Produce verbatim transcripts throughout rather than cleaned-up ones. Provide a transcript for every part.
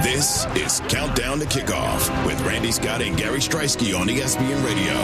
This is Countdown to Kickoff with Randy Scott and Gary Streisky on E S P N Radio.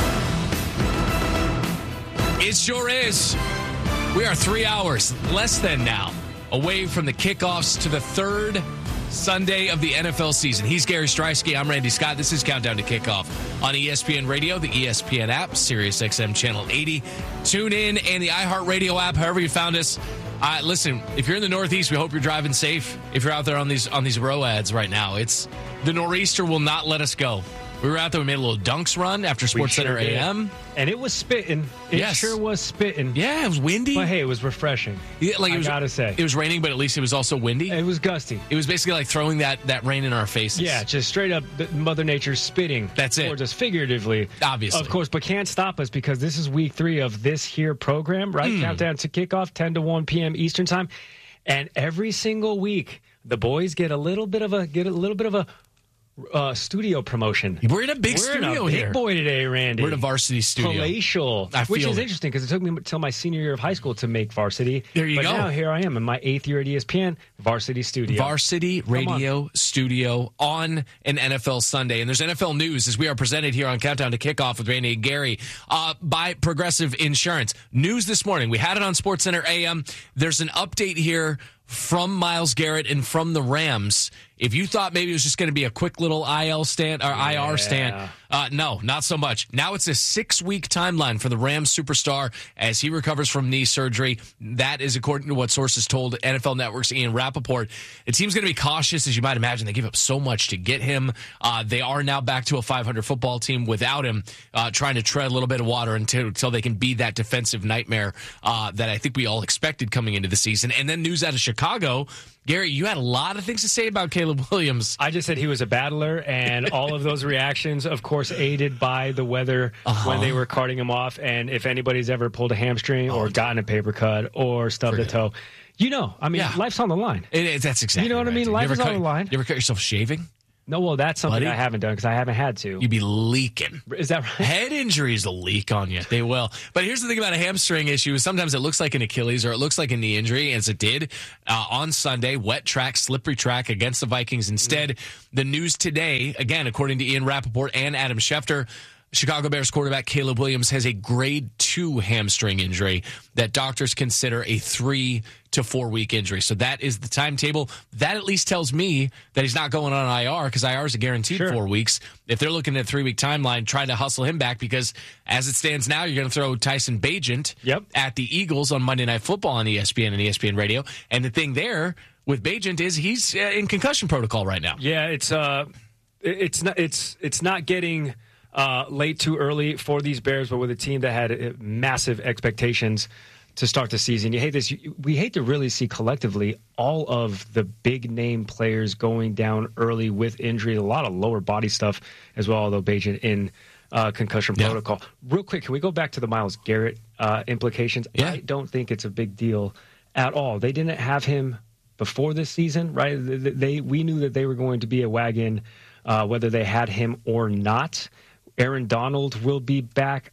It sure is. We are three hours, less than now, away from the kickoffs to the third Sunday of the N F L season. He's Gary Streisky. I'm Randy Scott. This is Countdown to Kickoff on E S P N Radio, the E S P N app, Sirius X M Channel eighty. Tune in and the iHeartRadio app, however you found us. Uh, listen, if you're in the Northeast, we hope you're driving safe. If you're out there on these on these roads right now, it's the nor'easter will not let us go. We were out there. We made a little dunks run after Sports Center sure A M. And it was spitting. It yes. sure was spitting. Yeah, it was windy. But hey, it was refreshing. Yeah, like it was, I gotta say. It was raining, but at least it was also windy. It was gusty. It was basically like throwing that, that rain in our faces. Yeah, just straight up Mother Nature spitting. That's it. Or just figuratively. Obviously. Of course, but can't stop us because this is week three of this here program, right? Mm. Countdown to Kickoff, ten to one p.m. Eastern Time. And every single week, the boys get a little bit of a get a little bit of a uh, studio promotion. We're in a big We're studio in a here. Big boy today, Randy. We're in a varsity studio. Palatial. I which feel is it. interesting because it took me until my senior year of high school to make varsity. There you but go. But now here I am in my eighth year at E S P N, varsity studio. Varsity radio studio on an N F L Sunday. And there's N F L news as we are presented here on Countdown to Kickoff with Randy and Gary uh, by Progressive Insurance. News this morning. We had it on SportsCenter A M. There's an update here from Myles Garrett and from the Rams. If you thought maybe it was just going to be a quick little I L stand or I R yeah. stand, uh, no, not so much. Now it's a six-week timeline for the Rams superstar as he recovers from knee surgery. That is according to what sources told N F L Network's Ian Rappaport. The team's going to be cautious, as you might imagine. They give up so much to get him. Uh, they are now back to a five hundred football team without him, uh, trying to tread a little bit of water until, until they can be that defensive nightmare uh, that I think we all expected coming into the season. And then news out of Chicago. Gary, you had a lot of things to say about Caleb Williams. I just said he was a battler, and all of those reactions, of course, aided by the weather uh-huh. when they were carting him off. And if anybody's ever pulled a hamstring oh, or gotten a paper cut or stubbed a toe, you know, I mean, yeah. life's on the line. It is. That's exactly You know what right, I mean? dude. Life is cut, on the line. You ever cut yourself shaving? No, well, that's something Buddy? I haven't done because I haven't had to. You'd be leaking. Is that right? Head injuries will leak on you. They will. But here's the thing about a hamstring issue is sometimes it looks like an Achilles or it looks like a knee injury, as it did uh, on Sunday. Wet track, slippery track against the Vikings. Instead, mm-hmm. the news today, again, according to Ian Rappaport and Adam Schefter, Chicago Bears quarterback Caleb Williams has a grade two hamstring injury that doctors consider a three to four week injury. So that is the timetable. That at least tells me that he's not going on I R because I R is a guaranteed sure. four weeks. If they're looking at a three week timeline, trying to hustle him back because as it stands now, you're going to throw Tyson Bagent yep. at the Eagles on Monday Night Football on E S P N and E S P N Radio. And the thing there with Bagent is he's uh, in concussion protocol right now. Yeah, it's uh, it's not it's it's not getting. Uh, late too early for these Bears, but with a team that had uh, massive expectations to start the season. You hate this. You, we hate to really see collectively all of the big name players going down early with injury. A lot of lower body stuff as well, although Bagent in uh, concussion yeah. protocol. Real quick, can we go back to the Myles Garrett uh, implications? Yeah. I don't think it's a big deal at all. They didn't have him before this season, right? They, they we knew that they were going to be a wagon, uh, whether they had him or not. Aaron Donald will be back.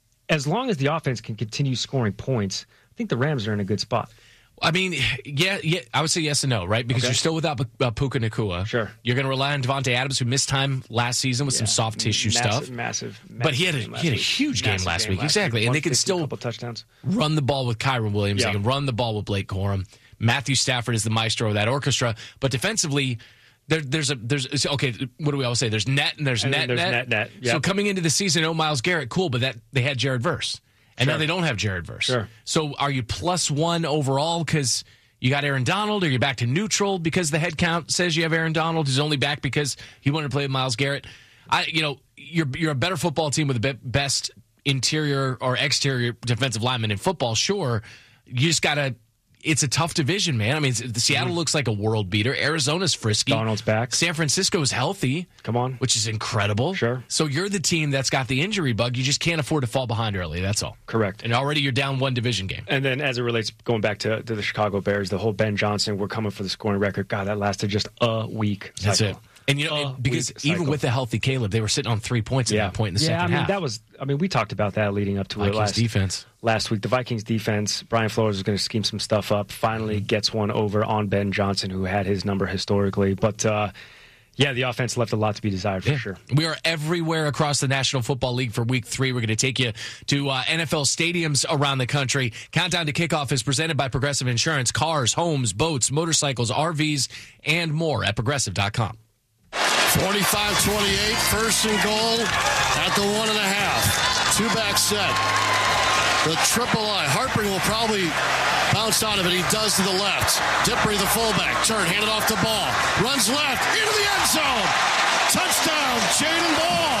As long as the offense can continue scoring points, I think the Rams are in a good spot. I mean, yeah, yeah, I would say yes and no, right? Because okay. you're still without uh, Puka Nacua. Sure. You're going to rely on Devontae Adams, who missed time last season with yeah. some soft tissue massive, stuff. Massive, massive. But he had a, he had a huge game last game week. Last exactly. week. And they can still a couple touchdowns. Run the ball with Kyron Williams. Yeah. They can run the ball with Blake Corum. Matthew Stafford is the maestro of that orchestra. But defensively, There, there's a there's okay. What do we always say? There's net and there's and net there's net. net net. Yep. So coming into the season, oh Myles Garrett, cool, but that they had Jared Verse, and sure. now they don't have Jared Verse. Sure. So are you plus one overall because you got Aaron Donald, or you're back to neutral because the head count says you have Aaron Donald, who's only back because he wanted to play with Myles Garrett? I, you know, you're you're a better football team with the be- best interior or exterior defensive lineman in football. Sure, you just gotta. It's a tough division, man. I mean, the Seattle mm-hmm. looks like a world beater. Arizona's frisky. Donald's back. San Francisco's healthy. Come on. Which is incredible. Sure. So you're the team that's got the injury bug. You just can't afford to fall behind early. That's all. Correct. And already you're down one division game. And then as it relates, going back to, to the Chicago Bears, the whole Ben Johnson, we're coming for the scoring record. God, that lasted just a week. That's cycle. it. And, you know, uh, because even with the healthy Caleb, they were sitting on three points yeah. at that point in the yeah, second I mean, half. that was, I mean, we talked about that leading up to Vikings it last, defense. last week. The Vikings defense, Brian Flores was going to scheme some stuff up, finally mm-hmm. gets one over on Ben Johnson, who had his number historically. But, uh, yeah, the offense left a lot to be desired for yeah. sure. We are everywhere across the National Football League for week three. We're going to take you to uh, N F L stadiums around the country. Countdown to Kickoff is presented by Progressive Insurance. Cars, homes, boats, motorcycles, R Vs, and more at progressive dot com. forty-five twenty-eight, first and goal at the one and a half. Two-back set. The triple I. Harper will probably bounce out of it. He does to the left. Dippery, the fullback. Turn, hand it off to Ball. Runs left, into the end zone. Touchdown, Jaden Ball.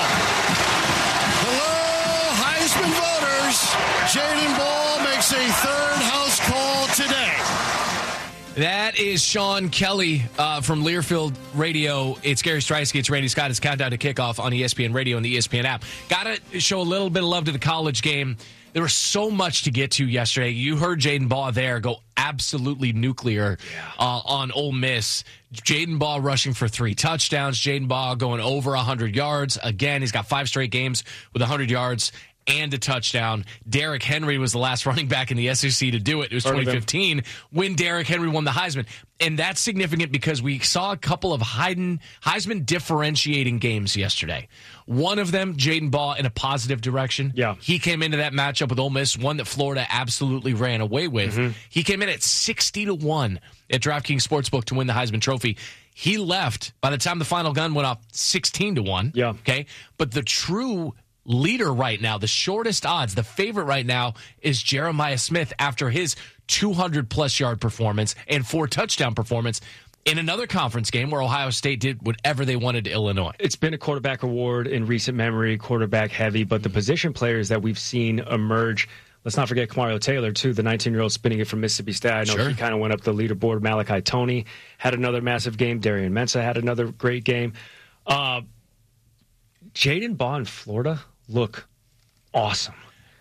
Hello, Heisman voters. Jaden Ball makes a third house call today. That is Sean Kelly uh, from Learfield Radio. It's Gary Striesky. It's Randy Scott. It's Countdown to Kickoff on E S P N Radio and the E S P N app. Got to show a little bit of love to the college game. There was so much to get to yesterday. You heard Jaden Ball there go absolutely nuclear yeah. uh, on Ole Miss. Jaden Ball rushing for three touchdowns. Jaden Ball going over one hundred yards. Again, he's got five straight games with one hundred yards and a touchdown. Derrick Henry was the last running back in the S E C to do it. It was twenty fifteen when Derrick Henry won the Heisman. And that's significant because we saw a couple of Heisman, Heisman differentiating games yesterday. One of them, Jaden Ball, in a positive direction. Yeah. He came into that matchup with Ole Miss, one that Florida absolutely ran away with. Mm-hmm. He came in at sixty to one at DraftKings Sportsbook to win the Heisman Trophy. He left, by the time the final gun went off, sixteen to one. Yeah. Okay. But the true leader right now, the shortest odds, the favorite right now is Jeremiah Smith after his two hundred plus yard performance and four touchdown performance in another conference game where Ohio State did whatever they wanted to Illinois. It's been a quarterback award in recent memory, quarterback heavy, but the position players that we've seen emerge, let's not forget Kamario Taylor, too, the nineteen-year-old spinning it from Mississippi State. I know sure. he kind of went up the leaderboard. Malachi Toney had another massive game. Darian Mensah had another great game. Uh, Jaden Ball in Florida look awesome.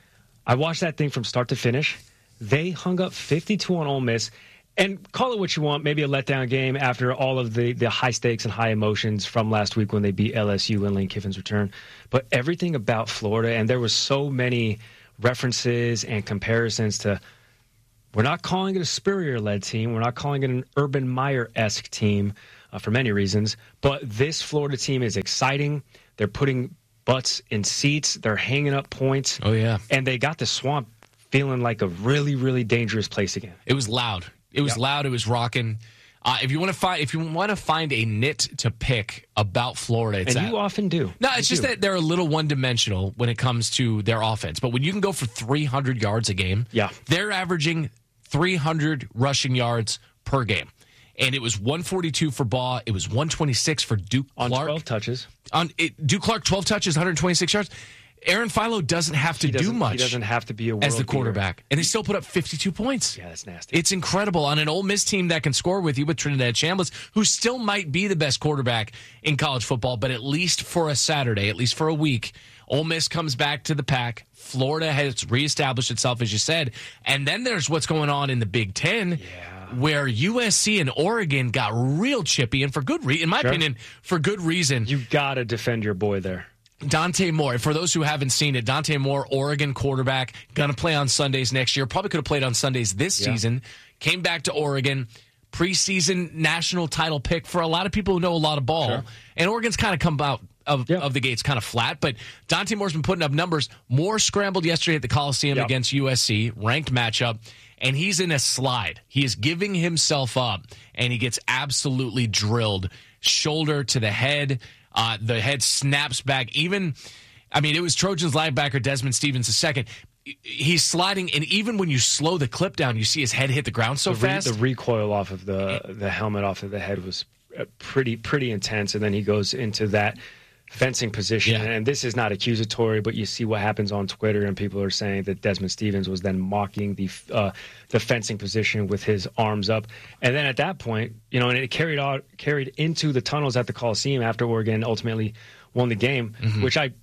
I watched that thing from start to finish. They hung up fifty-two on Ole Miss. And call it what you want, maybe a letdown game after all of the, the high stakes and high emotions from last week when they beat L S U in Lane Kiffin's return. But everything about Florida, and there was so many references and comparisons to, we're not calling it a Spurrier-led team. We're not calling it an Urban Meyer-esque team uh, for many reasons. But this Florida team is exciting. They're putting butts in seats. They're hanging up points. Oh, yeah. And they got the Swamp feeling like a really, really dangerous place again. It was loud. It was yep. loud. It was rocking. Uh, if you want to find, if you want to find a nit to pick about Florida, it's and that. You often do. No, it's you just do. that they're a little one-dimensional when it comes to their offense. But when you can go for three hundred yards a game, yeah, they're averaging three hundred rushing yards per game. And it was one forty-two for Ball. It was one twenty-six for Duke on Clark. twelve touches. On it, Duke Clark, twelve touches, one twenty-six yards. Aaron Philo doesn't have to do much. He doesn't have to be a world as the quarterback. beater. And they still put up fifty-two points. Yeah, that's nasty. It's incredible. On an Ole Miss team that can score with you with Trinidad Chambliss, who still might be the best quarterback in college football, but at least for a Saturday, at least for a week, Ole Miss comes back to the pack. Florida has reestablished itself, as you said. And then there's what's going on in the Big Ten. Yeah. Where U S C and Oregon got real chippy, and for good reason, in my sure. opinion, for good reason. You got to defend your boy there. Dante Moore, and for those who haven't seen it, Dante Moore, Oregon quarterback, going to play on Sundays next year. Probably could have played on Sundays this yeah. season. Came back to Oregon. Preseason national title pick for a lot of people who know a lot of ball. Sure. And Oregon's kind of come out of, yep. of the gates kind of flat. But Dante Moore's been putting up numbers. Moore scrambled yesterday at the Coliseum yep. against U S C, ranked matchup. And he's in a slide. He is giving himself up, and he gets absolutely drilled. Shoulder to the head. Uh, the head snaps back. Even, I mean, it was Trojans linebacker Desmond Stevens a second. He's sliding, and even when you slow the clip down, you see his head hit the ground so the re- fast. The recoil off of the the helmet off of the head was pretty pretty intense, and then he goes into that fencing position. Yeah. And this is not accusatory, but you see what happens on Twitter, and people are saying that Desmond Stevens was then mocking the uh, the fencing position with his arms up. And then at that point, you know, and it carried out carried into the tunnels at the Coliseum after Oregon ultimately won the game, mm-hmm. which I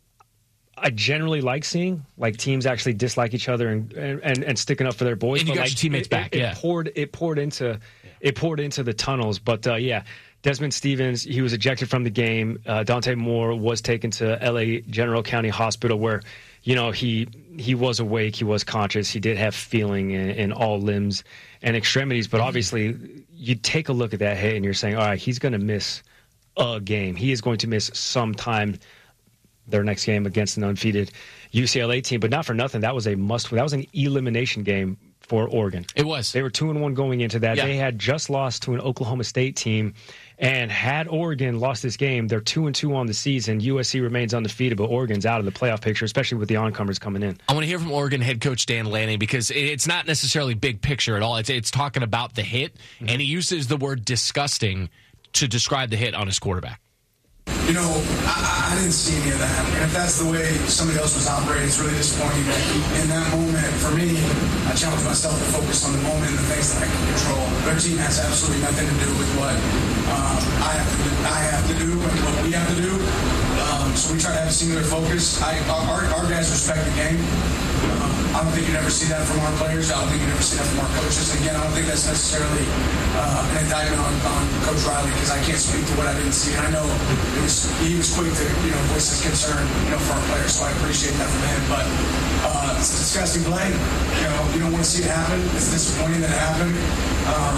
I generally like seeing, like teams actually dislike each other and and, and sticking up for their boys. And you but got like, your teammates it, back. It, yeah, it poured it poured into yeah. it poured into the tunnels. But uh, yeah, Desmond Stevens, he was ejected from the game. Uh, Dante Moore was taken to L A General County Hospital where, you know, he he was awake, he was conscious, he did have feeling in, in all limbs and extremities. But obviously, you take a look at that hit and you're saying, all right, he's going to miss a game. He is going to miss some time their next game against an undefeated U C L A team. But not for nothing, that was a must. That was an elimination game for Oregon. It was. They were two and one going into that. Yeah. They had just lost to an Oklahoma State team, and had Oregon lost this game, they're two and two on the season. U S C remains undefeated, but Oregon's out of the playoff picture, especially with the oncomers coming in. I want to hear from Oregon head coach Dan Lanning because it's not necessarily big picture at all. It's it's talking about the hit, mm-hmm. and he uses the word disgusting to describe the hit on his quarterback. You know, I, I didn't see any of that. And if that's the way somebody else was operating, it's really disappointing. That in that moment, for me, I challenged myself to focus on the moment and the things that I can control. Their team has absolutely nothing to do with what um, I have to do, I have to do and what we have to do. Um, so we try to have a singular focus. I, our, our guys respect the game. Um, I don't think you'd ever see that from our players. I don't think you'd ever see that from our coaches. And again, I don't think that's necessarily uh, an indictment on, on Coach Riley because I can't speak to what I didn't see. And I know it was, he was quick to you know voice his concern you know for our players, so I appreciate that from him. But uh, it's a disgusting play. You know, you don't want to see it happen. It's disappointing that it happened. Um,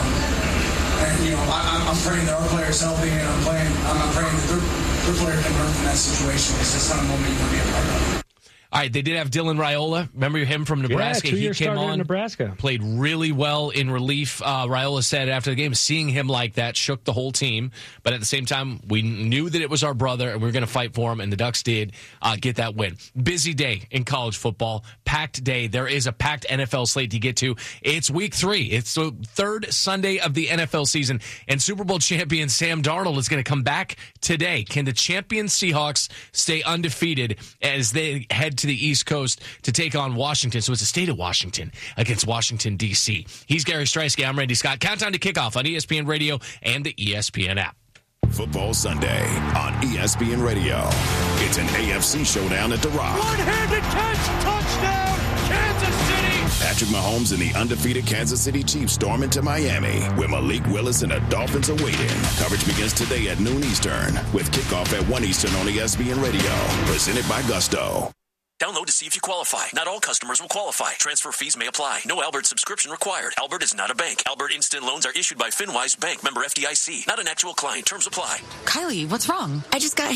and you know, I, I'm praying that our players healthy, and I'm praying I'm praying that their, their player can learn from that situation because it's not a moment you want to be a part of. All right, they did have Dylan Raiola. Remember him from Nebraska? Yeah, two-year he came starter on, in Nebraska. Played really well in relief. Uh, Raiola said after the game, seeing him like that shook the whole team. But at the same time, we knew that it was our brother, and we were going to fight for him, and the Ducks did uh, get that win. Busy day in college football. Packed day. There is a packed N F L slate to get to. It's week three. It's the third Sunday of the N F L season, and Super Bowl champion Sam Darnold is going to come back today. Can the champion Seahawks stay undefeated as they head to the East Coast to take on Washington? So it's the state of Washington against Washington, D C. He's Gary Streisky. I'm Randy Scott. Countdown to kickoff on E S P N Radio and the E S P N app. Football Sunday on E S P N Radio. It's an A F C showdown at the Rock. One-handed catch, touchdown, Kansas City. Patrick Mahomes and the undefeated Kansas City Chiefs storm into Miami, where Malik Willis and the Dolphins are waiting. Coverage begins today at noon Eastern, with kickoff at one Eastern on E S P N Radio. Presented by Gusto. Download to see if you qualify. Not all customers will qualify. Transfer fees may apply. No Albert subscription required. Albert is not a bank. Albert Instant Loans are issued by FinWise Bank, member F D I C. Not an actual client. Terms apply. Kylie, what's wrong? I just got